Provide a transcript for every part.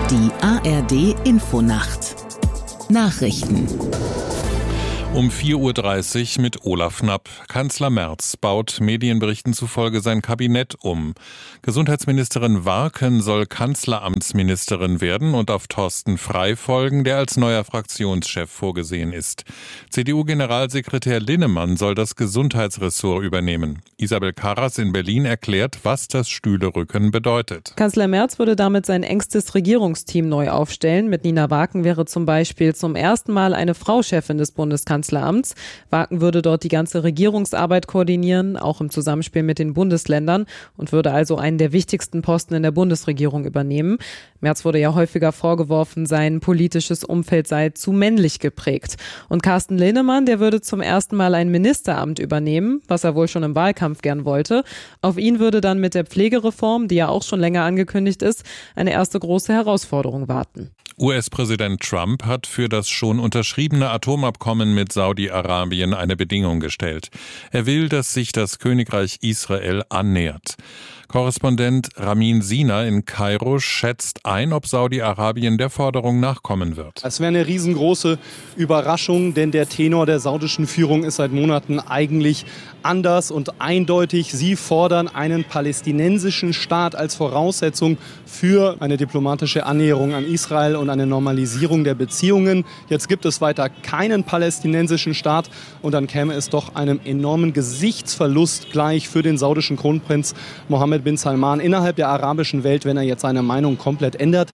Die ARD-Infonacht. Nachrichten. Um 4.30 Uhr mit Olaf Knapp. Kanzler Merz baut Medienberichten zufolge sein Kabinett um. Gesundheitsministerin Warken soll Kanzleramtsministerin werden und auf Thorsten Frey folgen, der als neuer Fraktionschef vorgesehen ist. CDU-Generalsekretär Linnemann soll das Gesundheitsressort übernehmen. Isabel Karras in Berlin erklärt, was das Stühlerücken bedeutet. Kanzler Merz würde damit sein engstes Regierungsteam neu aufstellen. Mit Nina Warken wäre zum Beispiel zum ersten Mal eine Frau Chefin des Bundeskanzleramts. Warken würde dort die ganze Regierungsarbeit koordinieren, auch im Zusammenspiel mit den Bundesländern, und würde also einen der wichtigsten Posten in der Bundesregierung übernehmen. Merz wurde ja häufiger vorgeworfen, sein politisches Umfeld sei zu männlich geprägt. Und Carsten Linnemann, der würde zum ersten Mal ein Ministeramt übernehmen, was er wohl schon im Wahlkampf gern wollte. Auf ihn würde dann mit der Pflegereform, die ja auch schon länger angekündigt ist, eine erste große Herausforderung warten. US-Präsident Trump hat für das schon unterschriebene Atomabkommen mit Saudi-Arabien eine Bedingung gestellt. Er will, dass sich das Königreich Israel annähert. Korrespondent Ramin Sina in Kairo schätzt ein, ob Saudi-Arabien der Forderung nachkommen wird. Es wäre eine riesengroße Überraschung, denn der Tenor der saudischen Führung ist seit Monaten eigentlich anders und eindeutig. Sie fordern einen palästinensischen Staat als Voraussetzung für eine diplomatische Annäherung an Israel und eine Normalisierung der Beziehungen. Jetzt gibt es weiter keinen palästinensischen Staat und dann käme es doch einem enormen Gesichtsverlust gleich für den saudischen Kronprinz Mohammed bin Salman innerhalb der arabischen Welt, wenn er jetzt seine Meinung komplett ändert.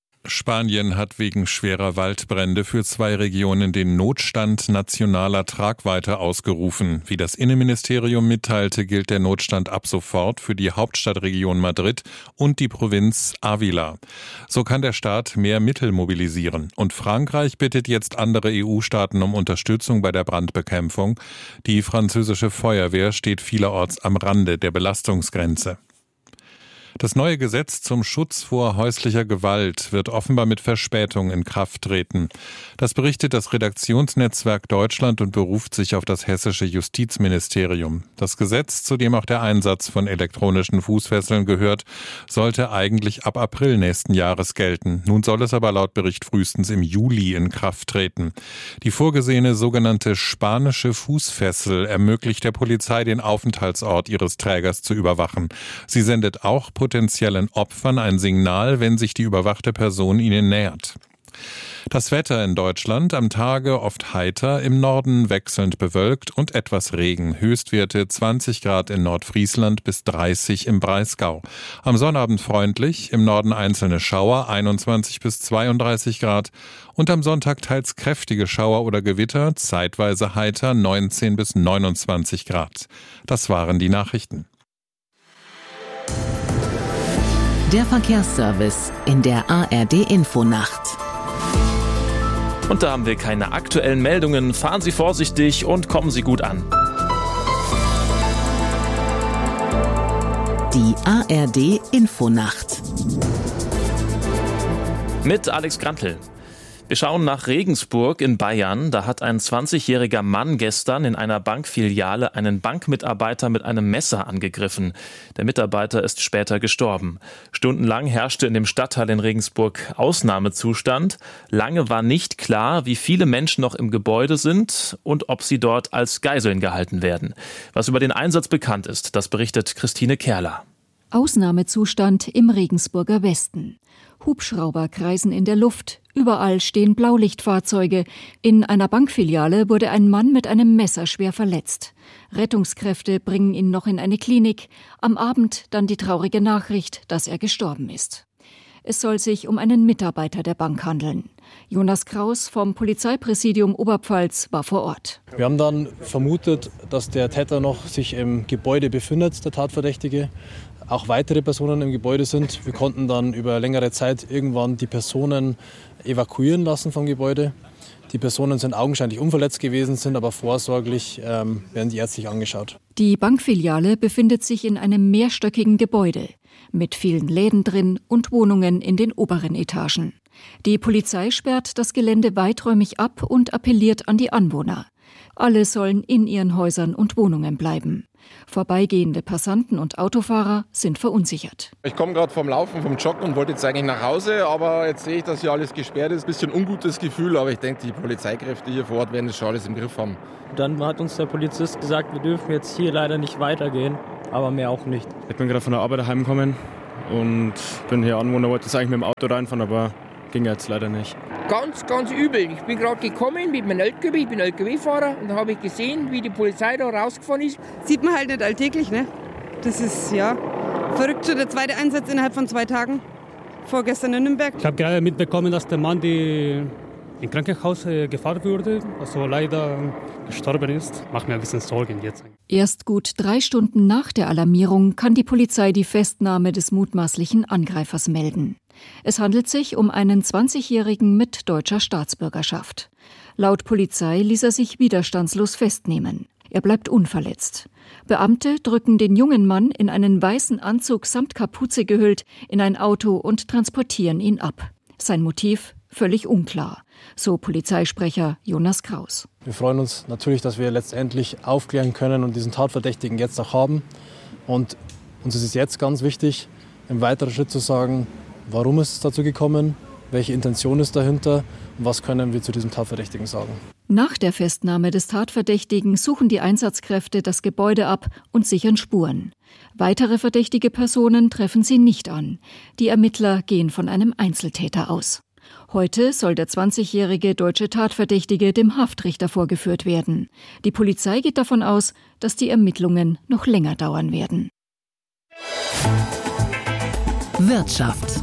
Spanien hat wegen schwerer Waldbrände für 2 Regionen den Notstand nationaler Tragweite ausgerufen. Wie das Innenministerium mitteilte, gilt der Notstand ab sofort für die Hauptstadtregion Madrid und die Provinz Ávila. So kann der Staat mehr Mittel mobilisieren. Und Frankreich bittet jetzt andere EU-Staaten um Unterstützung bei der Brandbekämpfung. Die französische Feuerwehr steht vielerorts am Rande der Belastungsgrenze. Das neue Gesetz zum Schutz vor häuslicher Gewalt wird offenbar mit Verspätung in Kraft treten. Das berichtet das Redaktionsnetzwerk Deutschland und beruft sich auf das hessische Justizministerium. Das Gesetz, zu dem auch der Einsatz von elektronischen Fußfesseln gehört, sollte eigentlich ab April nächsten Jahres gelten. Nun soll es aber laut Bericht frühestens im Juli in Kraft treten. Die vorgesehene sogenannte spanische Fußfessel ermöglicht der Polizei, den Aufenthaltsort ihres Trägers zu überwachen. Sie sendet auch potenziellen Opfern ein Signal, wenn sich die überwachte Person ihnen nähert. Das Wetter in Deutschland: am Tage oft heiter, im Norden wechselnd bewölkt und etwas Regen. Höchstwerte 20 Grad in Nordfriesland bis 30 im Breisgau. Am Sonnabend freundlich, im Norden einzelne Schauer, 21 bis 32 Grad. Und am Sonntag teils kräftige Schauer oder Gewitter, zeitweise heiter, 19 bis 29 Grad. Das waren die Nachrichten. Der Verkehrsservice in der ARD-Infonacht. Und da haben wir keine aktuellen Meldungen. Fahren Sie vorsichtig und kommen Sie gut an. Die ARD-Infonacht. Mit Alex Grantl. Wir schauen nach Regensburg in Bayern. Da hat ein 20-jähriger Mann gestern in einer Bankfiliale einen Bankmitarbeiter mit einem Messer angegriffen. Der Mitarbeiter ist später gestorben. Stundenlang herrschte in dem Stadtteil in Regensburg Ausnahmezustand. Lange war nicht klar, wie viele Menschen noch im Gebäude sind und ob sie dort als Geiseln gehalten werden. Was über den Einsatz bekannt ist, das berichtet Christine Kerler. Ausnahmezustand im Regensburger Westen. Hubschrauber kreisen in der Luft. Überall stehen Blaulichtfahrzeuge. In einer Bankfiliale wurde ein Mann mit einem Messer schwer verletzt. Rettungskräfte bringen ihn noch in eine Klinik. Am Abend dann die traurige Nachricht, dass er gestorben ist. Es soll sich um einen Mitarbeiter der Bank handeln. Jonas Kraus vom Polizeipräsidium Oberpfalz war vor Ort. Wir haben dann vermutet, dass der Täter noch sich im Gebäude befindet, der Tatverdächtige. Auch weitere Personen im Gebäude sind. Wir konnten dann über längere Zeit irgendwann die Personen evakuieren lassen vom Gebäude. Die Personen sind augenscheinlich unverletzt gewesen, sind aber vorsorglich, werden die ärztlich angeschaut. Die Bankfiliale befindet sich in einem mehrstöckigen Gebäude mit vielen Läden drin und Wohnungen in den oberen Etagen. Die Polizei sperrt das Gelände weiträumig ab und appelliert an die Anwohner. Alle sollen in ihren Häusern und Wohnungen bleiben. Vorbeigehende Passanten und Autofahrer sind verunsichert. Ich komme gerade vom Laufen, vom Joggen und wollte jetzt eigentlich nach Hause, aber jetzt sehe ich, dass hier alles gesperrt ist. Bisschen ungutes Gefühl, aber ich denke, die Polizeikräfte hier vor Ort werden das schon alles im Griff haben. Dann hat uns der Polizist gesagt, wir dürfen jetzt hier leider nicht weitergehen, aber mehr auch nicht. Ich bin gerade von der Arbeit heimgekommen und bin hier Anwohner, wollte jetzt eigentlich mit dem Auto reinfahren, aber ging jetzt leider nicht. Ganz übel. Ich bin gerade gekommen mit meinem LKW, ich bin LKW-Fahrer und da habe ich gesehen, wie die Polizei da rausgefahren ist. Sieht man halt nicht alltäglich, ne? Das ist, ja, verrückt. Schon der zweite Einsatz innerhalb von 2 Tagen. Vorgestern in Nürnberg. Ich habe gerade mitbekommen, dass der Mann ins Krankenhaus gefahren wurde, also leider gestorben ist. Macht mir ein bisschen Sorgen jetzt. Erst gut 3 Stunden nach der Alarmierung kann die Polizei die Festnahme des mutmaßlichen Angreifers melden. Es handelt sich um einen 20-Jährigen mit deutscher Staatsbürgerschaft. Laut Polizei ließ er sich widerstandslos festnehmen. Er bleibt unverletzt. Beamte drücken den jungen Mann in einen weißen Anzug samt Kapuze gehüllt in ein Auto und transportieren ihn ab. Sein Motiv völlig unklar, so Polizeisprecher Jonas Kraus. Wir freuen uns natürlich, dass wir letztendlich aufklären können und diesen Tatverdächtigen jetzt auch haben. Und uns ist es jetzt ganz wichtig, im weiteren Schritt zu sagen, warum ist es dazu gekommen, welche Intention ist dahinter und was können wir zu diesem Tatverdächtigen sagen. Nach der Festnahme des Tatverdächtigen suchen die Einsatzkräfte das Gebäude ab und sichern Spuren. Weitere verdächtige Personen treffen sie nicht an. Die Ermittler gehen von einem Einzeltäter aus. Heute soll der 20-jährige deutsche Tatverdächtige dem Haftrichter vorgeführt werden. Die Polizei geht davon aus, dass die Ermittlungen noch länger dauern werden. Wirtschaft.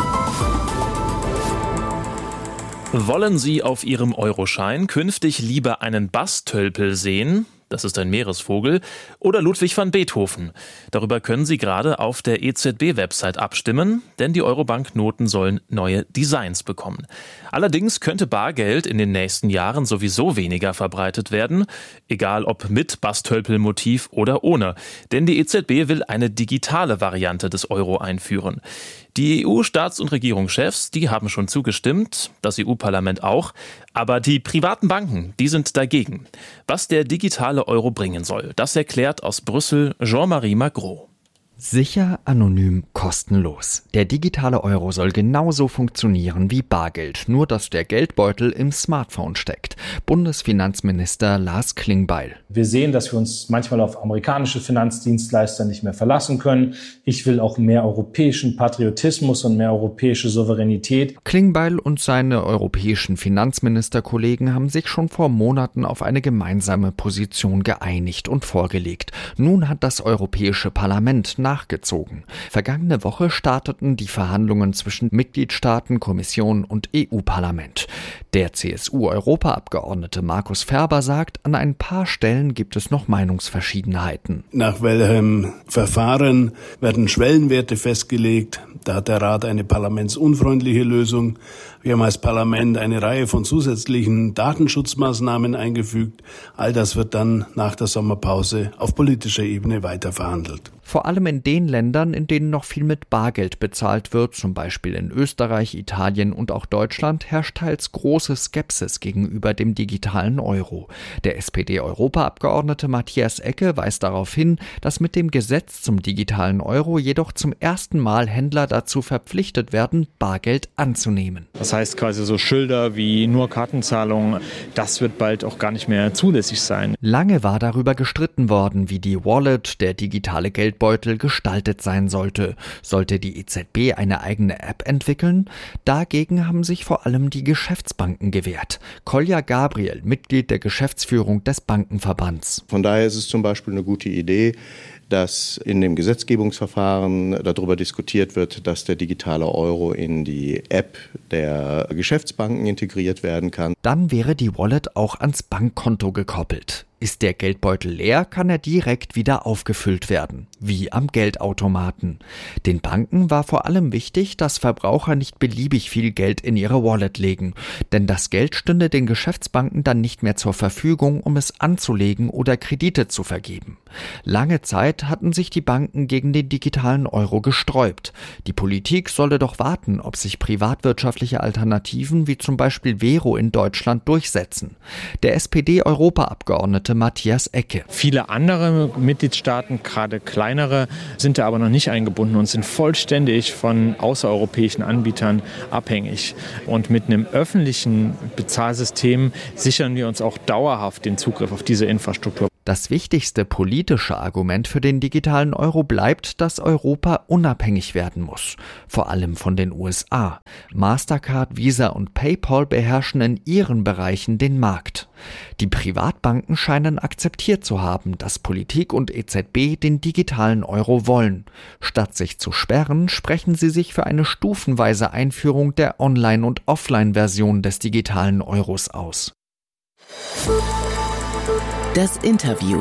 Wollen Sie auf Ihrem Euroschein künftig lieber einen Bastölpel sehen? Das ist ein Meeresvogel, oder Ludwig van Beethoven. Darüber können Sie gerade auf der EZB-Website abstimmen, denn die Eurobanknoten sollen neue Designs bekommen. Allerdings könnte Bargeld in den nächsten Jahren sowieso weniger verbreitet werden, egal ob mit Bastölpel-Motiv oder ohne. Denn die EZB will eine digitale Variante des Euro einführen. Die EU-Staats- und Regierungschefs, die haben schon zugestimmt, das EU-Parlament auch, aber die privaten Banken, die sind dagegen. Was der digitale Euro bringen soll, das erklärt aus Brüssel Jean-Marie Magro. Sicher, anonym, kostenlos. Der digitale Euro soll genauso funktionieren wie Bargeld, nur dass der Geldbeutel im Smartphone steckt. Bundesfinanzminister Lars Klingbeil. Wir sehen, dass wir uns manchmal auf amerikanische Finanzdienstleister nicht mehr verlassen können. Ich will auch mehr europäischen Patriotismus und mehr europäische Souveränität. Klingbeil und seine europäischen Finanzministerkollegen haben sich schon vor Monaten auf eine gemeinsame Position geeinigt und vorgelegt. Nun hat das Europäische Parlament nachgezogen. Vergangene Woche starteten die Verhandlungen zwischen Mitgliedstaaten, Kommission und EU-Parlament. Der CSU-Europaabgeordnete Markus Ferber sagt, an ein paar Stellen gibt es noch Meinungsverschiedenheiten. Nach welchem Verfahren werden Schwellenwerte festgelegt? Da hat der Rat eine parlamentsunfreundliche Lösung. Wir haben als Parlament eine Reihe von zusätzlichen Datenschutzmaßnahmen eingefügt. All das wird dann nach der Sommerpause auf politischer Ebene weiter verhandelt. Vor allem in den Ländern, in denen noch viel mit Bargeld bezahlt wird, zum Beispiel in Österreich, Italien und auch Deutschland, herrscht teils große Skepsis gegenüber dem digitalen Euro. Der SPD-Europaabgeordnete Matthias Ecke weist darauf hin, dass mit dem Gesetz zum digitalen Euro jedoch zum ersten Mal Händler dazu verpflichtet werden, Bargeld anzunehmen. Das heißt quasi so Schilder wie nur Kartenzahlung, das wird bald auch gar nicht mehr zulässig sein. Lange war darüber gestritten worden, wie die Wallet, der digitale Geldbeutel, gestaltet sein sollte. Sollte die EZB eine eigene App entwickeln? Dagegen haben sich vor allem die Geschäftsbanken gewehrt. Kolja Gabriel, Mitglied der Geschäftsführung des Bankenverbands. Von daher ist es zum Beispiel eine gute Idee, dass in dem Gesetzgebungsverfahren darüber diskutiert wird, dass der digitale Euro in die App der Geschäftsbanken integriert werden kann. Dann wäre die Wallet auch ans Bankkonto gekoppelt. Ist der Geldbeutel leer, kann er direkt wieder aufgefüllt werden, wie am Geldautomaten. Den Banken war vor allem wichtig, dass Verbraucher nicht beliebig viel Geld in ihre Wallet legen, denn das Geld stünde den Geschäftsbanken dann nicht mehr zur Verfügung, um es anzulegen oder Kredite zu vergeben. Lange Zeit hatten sich die Banken gegen den digitalen Euro gesträubt. Die Politik solle doch warten, ob sich privatwirtschaftliche Alternativen wie zum Beispiel Vero in Deutschland durchsetzen. Der SPD-Europaabgeordnete Experte Matthias Ecke. Viele andere Mitgliedstaaten, gerade kleinere, sind da aber noch nicht eingebunden und sind vollständig von außereuropäischen Anbietern abhängig. Und mit einem öffentlichen Bezahlsystem sichern wir uns auch dauerhaft den Zugriff auf diese Infrastruktur. Das wichtigste politische Argument für den digitalen Euro bleibt, dass Europa unabhängig werden muss. Vor allem von den USA. Mastercard, Visa und PayPal beherrschen in ihren Bereichen den Markt. Die Privatbanken scheinen akzeptiert zu haben, dass Politik und EZB den digitalen Euro wollen. Statt sich zu sperren, sprechen sie sich für eine stufenweise Einführung der Online- und Offline-Version des digitalen Euros aus. Das Interview.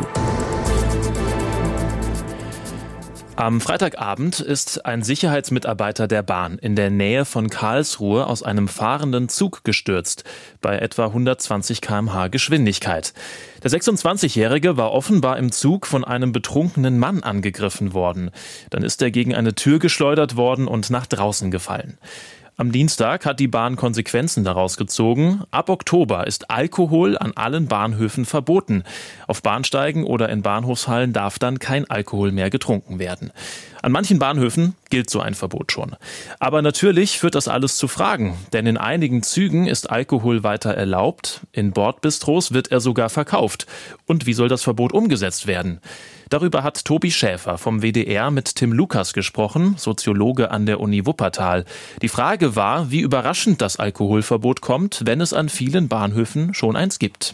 Am Freitagabend ist ein Sicherheitsmitarbeiter der Bahn in der Nähe von Karlsruhe aus einem fahrenden Zug gestürzt, bei etwa 120 km/h Geschwindigkeit. Der 26-Jährige war offenbar im Zug von einem betrunkenen Mann angegriffen worden. Dann ist er gegen eine Tür geschleudert worden und nach draußen gefallen. Am Dienstag hat die Bahn Konsequenzen daraus gezogen. Ab Oktober ist Alkohol an allen Bahnhöfen verboten. Auf Bahnsteigen oder in Bahnhofshallen darf dann kein Alkohol mehr getrunken werden. An manchen Bahnhöfen gilt so ein Verbot schon. Aber natürlich führt das alles zu Fragen, denn in einigen Zügen ist Alkohol weiter erlaubt, in Bordbistros wird er sogar verkauft. Und wie soll das Verbot umgesetzt werden? Darüber hat Tobi Schäfer vom WDR mit Tim Lukas gesprochen, Soziologe an der Uni Wuppertal. Die Frage war, wie überraschend das Alkoholverbot kommt, wenn es an vielen Bahnhöfen schon eins gibt.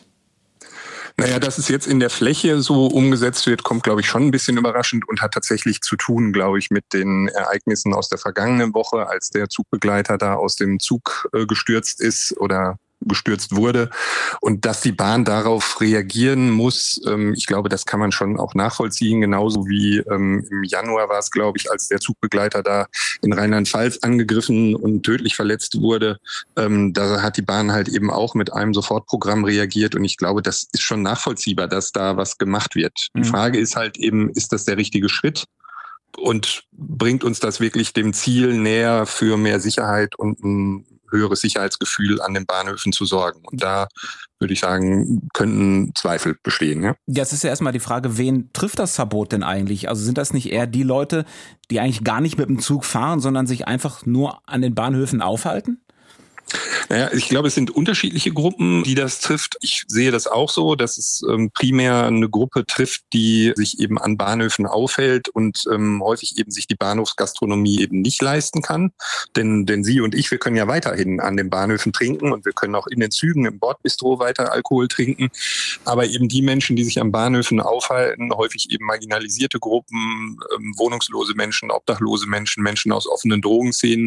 Naja, dass es jetzt in der Fläche so umgesetzt wird, kommt, glaube ich, schon ein bisschen überraschend und hat tatsächlich zu tun, glaube ich, mit den Ereignissen aus der vergangenen Woche, als der Zugbegleiter da aus dem Zug gestürzt ist oder gestürzt wurde und dass die Bahn darauf reagieren muss. Ich glaube, das kann man schon auch nachvollziehen, genauso wie im Januar war es, glaube ich, als der Zugbegleiter da in Rheinland-Pfalz angegriffen und tödlich verletzt wurde. Da hat die Bahn halt eben auch mit einem Sofortprogramm reagiert und ich glaube, das ist schon nachvollziehbar, dass da was gemacht wird. Die Frage ist halt eben, ist das der richtige Schritt? Und bringt uns das wirklich dem Ziel näher, für mehr Sicherheit und ein höheres Sicherheitsgefühl an den Bahnhöfen zu sorgen? Und da würde ich sagen, könnten Zweifel bestehen. Ja? Jetzt ist ja erstmal die Frage, wen trifft das Verbot denn eigentlich? Also sind das nicht eher die Leute, die eigentlich gar nicht mit dem Zug fahren, sondern sich einfach nur an den Bahnhöfen aufhalten? Naja, ich glaube, es sind unterschiedliche Gruppen, die das trifft. Ich sehe das auch so, dass es primär eine Gruppe trifft, die sich eben an Bahnhöfen aufhält und häufig eben sich die Bahnhofsgastronomie eben nicht leisten kann. Denn Sie und ich, wir können ja weiterhin an den Bahnhöfen trinken und wir können auch in den Zügen im Bordbistro weiter Alkohol trinken. Aber eben die Menschen, die sich an Bahnhöfen aufhalten, häufig eben marginalisierte Gruppen, wohnungslose Menschen, obdachlose Menschen, Menschen aus offenen Drogenszenen,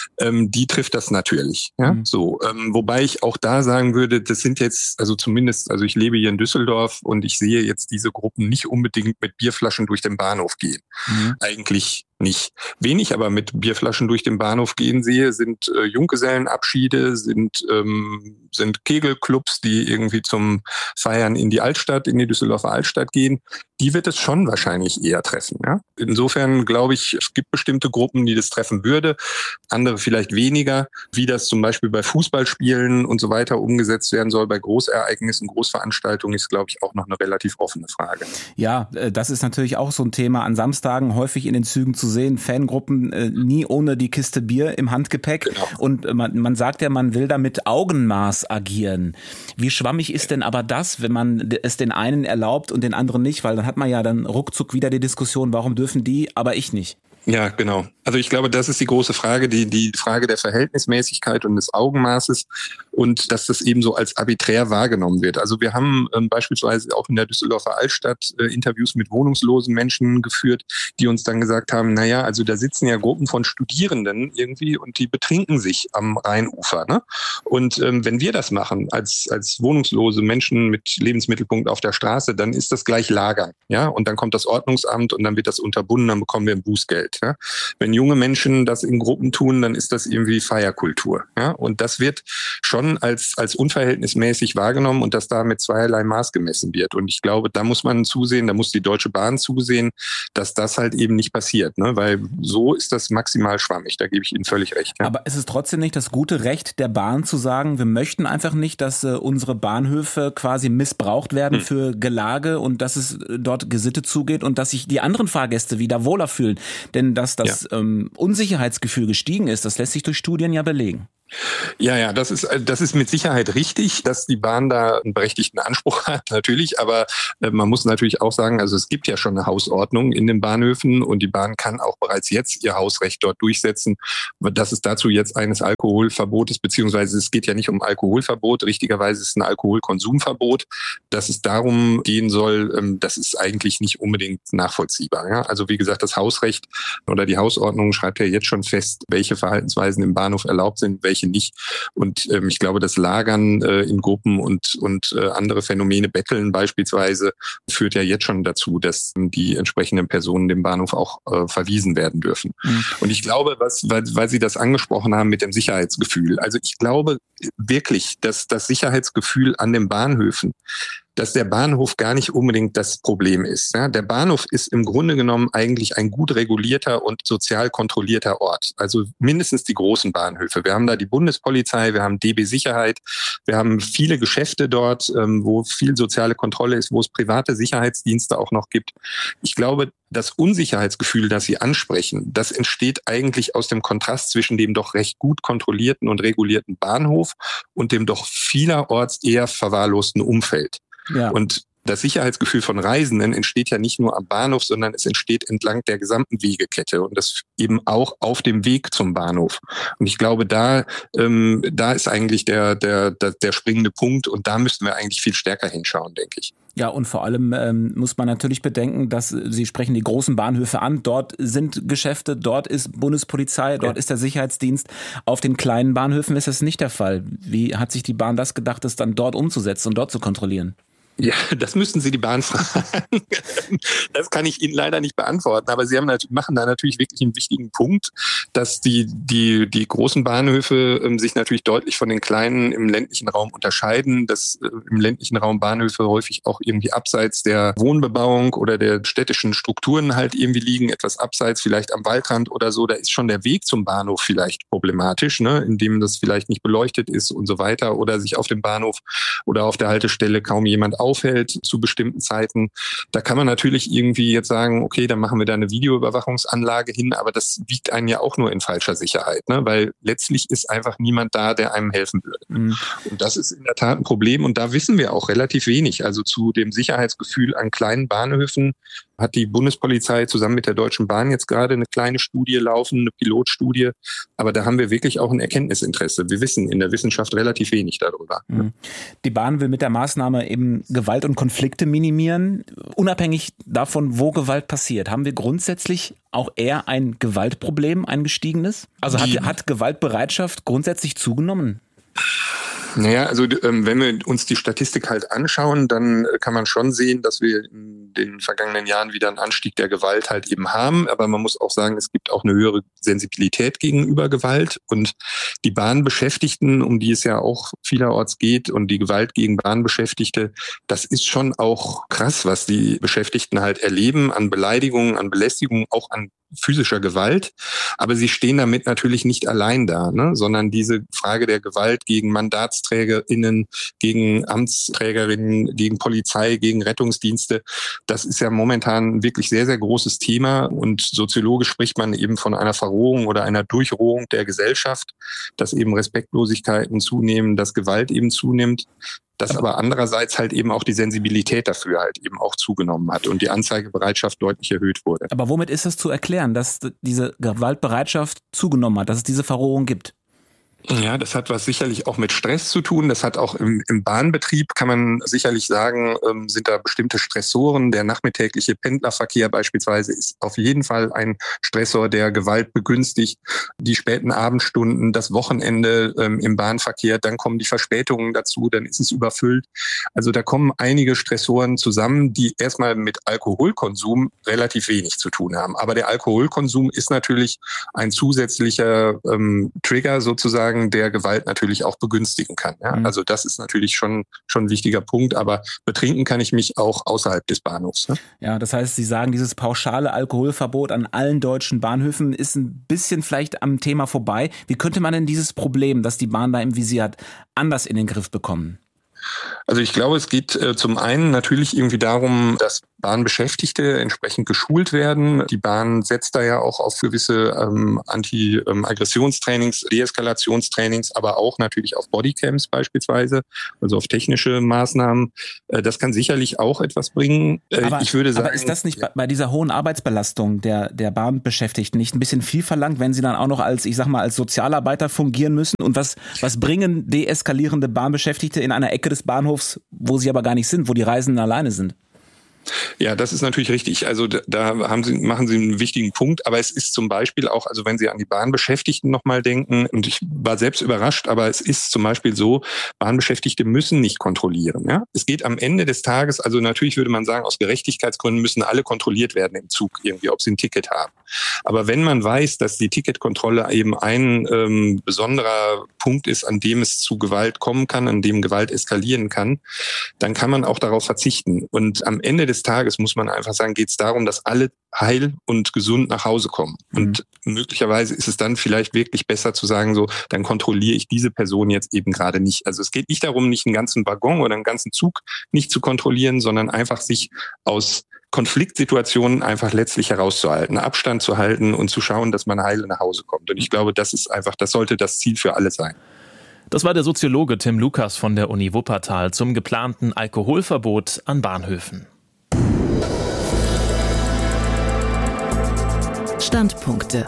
die trifft das natürlich. Ja? So, wobei ich auch da sagen würde, das sind jetzt, also ich lebe hier in Düsseldorf und ich sehe jetzt diese Gruppen nicht unbedingt mit Bierflaschen durch den Bahnhof gehen. Eigentlich nicht. Wen ich aber mit Bierflaschen durch den Bahnhof gehen sehe, sind Junggesellenabschiede, sind Kegelclubs, die irgendwie zum Feiern in die Altstadt, in die Düsseldorfer Altstadt gehen. Die wird es schon wahrscheinlich eher treffen. Ja? Insofern glaube ich, es gibt bestimmte Gruppen, die das treffen würde, andere vielleicht weniger. Wie das zum Beispiel bei Fußballspielen und so weiter umgesetzt werden soll, bei Großereignissen, Großveranstaltungen, ist, glaube ich, auch noch eine relativ offene Frage. Ja, das ist natürlich auch so ein Thema. An Samstagen häufig in den Zügen zu sehen, Fangruppen nie ohne die Kiste Bier im Handgepäck. Genau. Und man sagt ja, man will da mit Augenmaß agieren. Wie schwammig ist denn aber das, wenn man es den einen erlaubt und den anderen nicht? Weil dann hat man ja dann ruckzuck wieder die Diskussion, warum dürfen die, aber ich nicht? Ja, genau. Also ich glaube, das ist die große Frage, die Frage der Verhältnismäßigkeit und des Augenmaßes und dass das eben so als arbiträr wahrgenommen wird. Also wir haben beispielsweise auch in der Düsseldorfer Altstadt Interviews mit wohnungslosen Menschen geführt, die uns dann gesagt haben, naja, also da sitzen ja Gruppen von Studierenden irgendwie und die betrinken sich am Rheinufer. Ne? Und wenn wir das machen als wohnungslose Menschen mit Lebensmittelpunkt auf der Straße, dann ist das gleich Lager. Ja? Und dann kommt das Ordnungsamt und dann wird das unterbunden, dann bekommen wir ein Bußgeld. Umfeld. Ja? Wenn junge Menschen das in Gruppen tun, dann ist das irgendwie Feierkultur. Ja? Und das wird schon als unverhältnismäßig wahrgenommen und dass da mit zweierlei Maß gemessen wird. Und ich glaube, da muss man zusehen, da muss die Deutsche Bahn zusehen, dass das halt eben nicht passiert. Ne? Weil so ist das maximal schwammig, da gebe ich Ihnen völlig recht. Ja? Aber ist es trotzdem nicht das gute Recht der Bahn zu sagen, wir möchten einfach nicht, dass unsere Bahnhöfe quasi missbraucht werden für Gelage und dass es dort gesittet zugeht und dass sich die anderen Fahrgäste wieder wohler fühlen? Denn dass das Unsicherheitsgefühl gestiegen ist, das lässt sich durch Studien ja belegen. Ja, das ist mit Sicherheit richtig, dass die Bahn da einen berechtigten Anspruch hat, natürlich, aber man muss natürlich auch sagen, also es gibt ja schon eine Hausordnung in den Bahnhöfen und die Bahn kann auch bereits jetzt ihr Hausrecht dort durchsetzen, dass es dazu jetzt eines Alkoholverbotes, beziehungsweise es geht ja nicht um Alkoholverbot, richtigerweise ist es ein Alkoholkonsumverbot, dass es darum gehen soll, das ist eigentlich nicht unbedingt nachvollziehbar. Ja? Also wie gesagt, das Hausrecht oder die Hausordnung schreibt ja jetzt schon fest, welche Verhaltensweisen im Bahnhof erlaubt sind, welche nicht. Und ich glaube, das Lagern in Gruppen und andere Phänomene, Betteln beispielsweise, führt ja jetzt schon dazu, dass die entsprechenden Personen dem Bahnhof auch verwiesen werden dürfen. Und ich glaube, weil Sie das angesprochen haben mit dem Sicherheitsgefühl, also ich glaube wirklich, dass das Sicherheitsgefühl an den Bahnhöfen, dass der Bahnhof gar nicht unbedingt das Problem ist. Ja, der Bahnhof ist im Grunde genommen eigentlich ein gut regulierter und sozial kontrollierter Ort. Also mindestens die großen Bahnhöfe. Wir haben da die Bundespolizei, wir haben DB Sicherheit, wir haben viele Geschäfte dort, wo viel soziale Kontrolle ist, wo es private Sicherheitsdienste auch noch gibt. Ich glaube, das Unsicherheitsgefühl, das Sie ansprechen, das entsteht eigentlich aus dem Kontrast zwischen dem doch recht gut kontrollierten und regulierten Bahnhof und dem doch vielerorts eher verwahrlosten Umfeld. Ja. Und das Sicherheitsgefühl von Reisenden entsteht ja nicht nur am Bahnhof, sondern es entsteht entlang der gesamten Wegekette und das eben auch auf dem Weg zum Bahnhof. Und ich glaube, da ist eigentlich der springende Punkt und da müssten wir eigentlich viel stärker hinschauen, denke ich. Ja, und vor allem muss man natürlich bedenken, dass Sie sprechen die großen Bahnhöfe an. Dort sind Geschäfte, dort ist Bundespolizei, dort ist der Sicherheitsdienst. Auf den kleinen Bahnhöfen ist das nicht der Fall. Wie hat sich die Bahn das gedacht, das dann dort umzusetzen und dort zu kontrollieren? Ja, das müssten Sie die Bahn fragen. Das kann ich Ihnen leider nicht beantworten. Aber Sie machen da natürlich wirklich einen wichtigen Punkt, dass die großen Bahnhöfe sich natürlich deutlich von den kleinen im ländlichen Raum unterscheiden, dass im ländlichen Raum Bahnhöfe häufig auch irgendwie abseits der Wohnbebauung oder der städtischen Strukturen halt irgendwie liegen, etwas abseits, vielleicht am Waldrand oder so. Da ist schon der Weg zum Bahnhof vielleicht problematisch, ne, indem das vielleicht nicht beleuchtet ist und so weiter oder sich auf dem Bahnhof oder auf der Haltestelle kaum jemand aufhält zu bestimmten Zeiten. Da kann man natürlich irgendwie jetzt sagen, okay, dann machen wir da eine Videoüberwachungsanlage hin, aber das wiegt einen ja auch nur in falscher Sicherheit, ne? Weil letztlich ist einfach niemand da, der einem helfen würde. Mhm. Und das ist in der Tat ein Problem und da wissen wir auch relativ wenig. Also zu dem Sicherheitsgefühl an kleinen Bahnhöfen hat die Bundespolizei zusammen mit der Deutschen Bahn jetzt gerade eine kleine Studie laufen, eine Pilotstudie. Aber da haben wir wirklich auch ein Erkenntnisinteresse. Wir wissen in der Wissenschaft relativ wenig darüber. Die Bahn will mit der Maßnahme eben Gewalt und Konflikte minimieren. Unabhängig davon, wo Gewalt passiert, haben wir grundsätzlich auch eher ein Gewaltproblem, ein gestiegenes? Also hat Gewaltbereitschaft grundsätzlich zugenommen? Naja, also wenn wir uns die Statistik halt anschauen, dann kann man schon sehen, dass wir in den vergangenen Jahren wieder einen Anstieg der Gewalt halt eben haben. Aber man muss auch sagen, es gibt auch eine höhere Sensibilität gegenüber Gewalt. Und die Bahnbeschäftigten, um die es ja auch vielerorts geht, und die Gewalt gegen Bahnbeschäftigte, das ist schon auch krass, was die Beschäftigten halt erleben an Beleidigungen, an Belästigungen, auch an physischer Gewalt. Aber sie stehen damit natürlich nicht allein da, ne? Sondern diese Frage der Gewalt gegen MandatsträgerInnen, gegen Amtsträgerinnen, gegen Polizei, gegen Rettungsdienste, das ist ja momentan ein wirklich sehr, sehr großes Thema. Und soziologisch spricht man eben von einer Verrohung oder einer Durchrohung der Gesellschaft, dass eben Respektlosigkeiten zunehmen, dass Gewalt eben zunimmt. Dass aber andererseits halt eben auch die Sensibilität dafür halt eben auch zugenommen hat und die Anzeigebereitschaft deutlich erhöht wurde. Aber womit ist das zu erklären, dass diese Gewaltbereitschaft zugenommen hat, dass es diese Verrohung gibt? Ja, das hat was sicherlich auch mit Stress zu tun. Das hat auch im Bahnbetrieb, kann man sicherlich sagen, sind da bestimmte Stressoren. Der nachmittägliche Pendlerverkehr beispielsweise ist auf jeden Fall ein Stressor, der Gewalt begünstigt. Die späten Abendstunden, das Wochenende im Bahnverkehr, dann kommen die Verspätungen dazu, dann ist es überfüllt. Also da kommen einige Stressoren zusammen, die erstmal mit Alkoholkonsum relativ wenig zu tun haben. Aber der Alkoholkonsum ist natürlich ein zusätzlicher Trigger sozusagen, der Gewalt natürlich auch begünstigen kann. Ja? Also das ist natürlich schon ein wichtiger Punkt, aber betrinken kann ich mich auch außerhalb des Bahnhofs. Ne? Ja, das heißt, Sie sagen, dieses pauschale Alkoholverbot an allen deutschen Bahnhöfen ist ein bisschen vielleicht am Thema vorbei. Wie könnte man denn dieses Problem, das die Bahn da im Visier hat, anders in den Griff bekommen? Also ich glaube, es geht zum einen natürlich irgendwie darum, dass Bahnbeschäftigte entsprechend geschult werden. Die Bahn setzt da ja auch auf gewisse Anti-Aggressionstrainings, Deeskalationstrainings, aber auch natürlich auf Bodycams beispielsweise, also auf technische Maßnahmen. Das kann sicherlich auch etwas bringen. Ich würde sagen, aber ist das nicht bei dieser hohen Arbeitsbelastung der Bahnbeschäftigten nicht ein bisschen viel verlangt, wenn sie dann auch noch als Sozialarbeiter fungieren müssen? Und was bringen deeskalierende Bahnbeschäftigte in einer Ecke des Bahnhofs, wo sie aber gar nicht sind, wo die Reisenden alleine sind? Ja, das ist natürlich richtig. Also da machen Sie einen wichtigen Punkt. Aber es ist zum Beispiel auch, also wenn Sie an die Bahnbeschäftigten nochmal denken, und ich war selbst überrascht, aber es ist zum Beispiel so, Bahnbeschäftigte müssen nicht kontrollieren. Ja? Es geht am Ende des Tages, also natürlich würde man sagen, aus Gerechtigkeitsgründen müssen alle kontrolliert werden im Zug irgendwie, ob sie ein Ticket haben. Aber wenn man weiß, dass die Ticketkontrolle eben ein besonderer Punkt ist, an dem es zu Gewalt kommen kann, an dem Gewalt eskalieren kann, dann kann man auch darauf verzichten. Und am Ende des Tages, muss man einfach sagen, geht es darum, dass alle heil und gesund nach Hause kommen. Und möglicherweise ist es dann vielleicht wirklich besser zu sagen, so, dann kontrolliere ich diese Person jetzt eben gerade nicht. Also es geht nicht darum, nicht einen ganzen Waggon oder einen ganzen Zug nicht zu kontrollieren, sondern einfach sich aus Konfliktsituationen einfach letztlich herauszuhalten, Abstand zu halten und zu schauen, dass man heil nach Hause kommt. Und ich glaube, das sollte das Ziel für alle sein. Das war der Soziologe Tim Lukas von der Uni Wuppertal zum geplanten Alkoholverbot an Bahnhöfen. Standpunkte.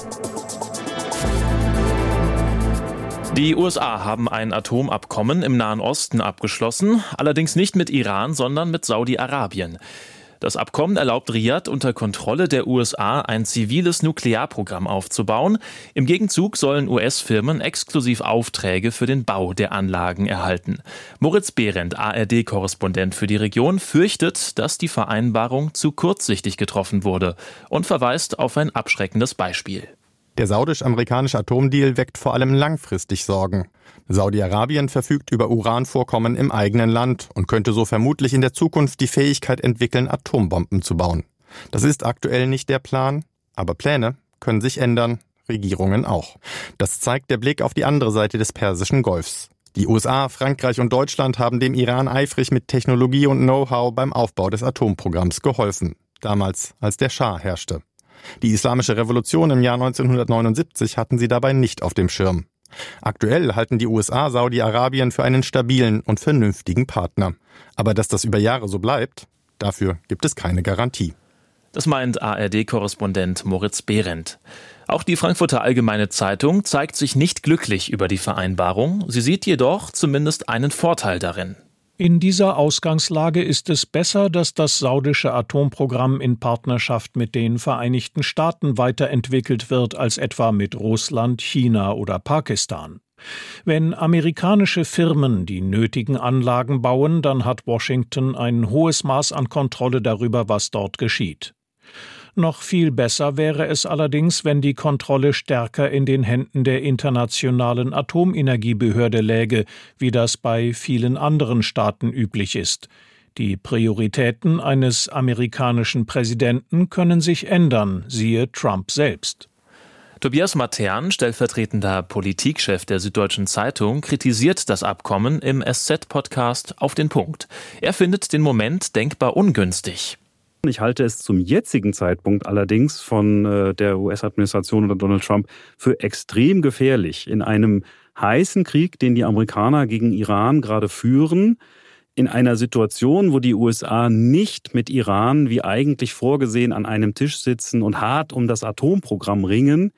Die USA haben ein Atomabkommen im Nahen Osten abgeschlossen, allerdings nicht mit Iran, sondern mit Saudi-Arabien. Das Abkommen erlaubt Riad unter Kontrolle der USA ein ziviles Nuklearprogramm aufzubauen. Im Gegenzug sollen US-Firmen exklusiv Aufträge für den Bau der Anlagen erhalten. Moritz Behrendt, ARD-Korrespondent für die Region, fürchtet, dass die Vereinbarung zu kurzsichtig getroffen wurde und verweist auf ein abschreckendes Beispiel. Der saudisch-amerikanische Atomdeal weckt vor allem langfristig Sorgen. Saudi-Arabien verfügt über Uranvorkommen im eigenen Land und könnte so vermutlich in der Zukunft die Fähigkeit entwickeln, Atombomben zu bauen. Das ist aktuell nicht der Plan, aber Pläne können sich ändern, Regierungen auch. Das zeigt der Blick auf die andere Seite des Persischen Golfs. Die USA, Frankreich und Deutschland haben dem Iran eifrig mit Technologie und Know-how beim Aufbau des Atomprogramms geholfen, damals als der Schah herrschte. Die Islamische Revolution im Jahr 1979 hatten sie dabei nicht auf dem Schirm. Aktuell halten die USA Saudi-Arabien für einen stabilen und vernünftigen Partner. Aber dass das über Jahre so bleibt, dafür gibt es keine Garantie. Das meint ARD-Korrespondent Moritz Behrendt. Auch die Frankfurter Allgemeine Zeitung zeigt sich nicht glücklich über die Vereinbarung. Sie sieht jedoch zumindest einen Vorteil darin. In dieser Ausgangslage ist es besser, dass das saudische Atomprogramm in Partnerschaft mit den Vereinigten Staaten weiterentwickelt wird als etwa mit Russland, China oder Pakistan. Wenn amerikanische Firmen die nötigen Anlagen bauen, dann hat Washington ein hohes Maß an Kontrolle darüber, was dort geschieht. Noch viel besser wäre es allerdings, wenn die Kontrolle stärker in den Händen der Internationalen Atomenergiebehörde läge, wie das bei vielen anderen Staaten üblich ist. Die Prioritäten eines amerikanischen Präsidenten können sich ändern, siehe Trump selbst. Tobias Matern, stellvertretender Politikchef der Süddeutschen Zeitung, kritisiert das Abkommen im SZ-Podcast Auf den Punkt. Er findet den Moment denkbar ungünstig. Ich halte es zum jetzigen Zeitpunkt allerdings von der US-Administration oder Donald Trump für extrem gefährlich. In einem heißen Krieg, den die Amerikaner gegen Iran gerade führen, in einer Situation, wo die USA nicht mit Iran wie eigentlich vorgesehen an einem Tisch sitzen und hart um das Atomprogramm ringen,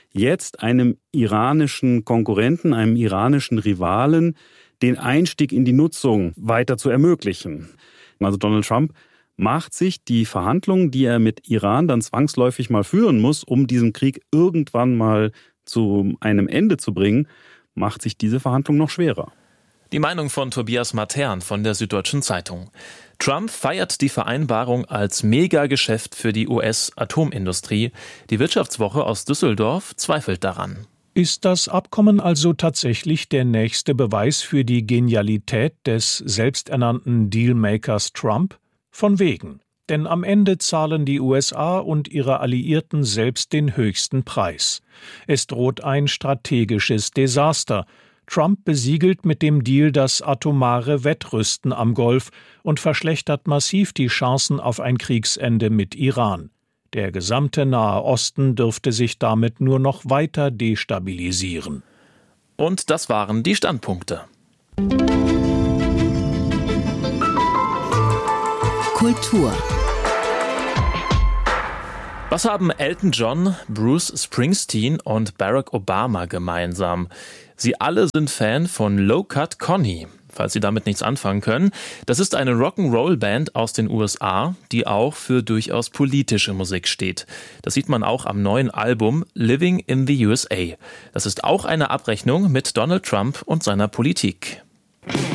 jetzt einem iranischen Konkurrenten, einem iranischen Rivalen, den Einstieg in die Nutzung weiter zu ermöglichen. Also Donald Trump macht sich die Verhandlungen, die er mit Iran dann zwangsläufig mal führen muss, um diesen Krieg irgendwann mal zu einem Ende zu bringen, macht sich diese Verhandlung noch schwerer. Die Meinung von Tobias Matern von der Süddeutschen Zeitung. Trump feiert die Vereinbarung als Megageschäft für die US-Atomindustrie. Die Wirtschaftswoche aus Düsseldorf zweifelt daran. Ist das Abkommen also tatsächlich der nächste Beweis für die Genialität des selbsternannten Dealmakers Trump? Von wegen. Denn am Ende zahlen die USA und ihre Alliierten selbst den höchsten Preis. Es droht ein strategisches Desaster. Trump besiegelt mit dem Deal das atomare Wettrüsten am Golf und verschlechtert massiv die Chancen auf ein Kriegsende mit Iran. Der gesamte Nahe Osten dürfte sich damit nur noch weiter destabilisieren. Und das waren die Standpunkte. Kultur. Was haben Elton John, Bruce Springsteen und Barack Obama gemeinsam? Sie alle sind Fan von Low Cut Connie. Falls Sie damit nichts anfangen können, das ist eine Rock'n'Roll-Band aus den USA, die auch für durchaus politische Musik steht. Das sieht man auch am neuen Album Living in the USA. Das ist auch eine Abrechnung mit Donald Trump und seiner Politik.